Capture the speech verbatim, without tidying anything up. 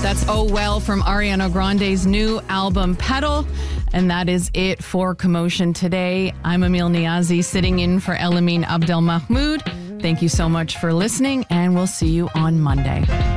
That's Oh Well from Ariana Grande's new album, Petal. And that is it for Commotion today. I'm Emil Niazi, sitting in for Elamine Abdelmahmoud. Thank you so much for listening, and we'll see you on Monday.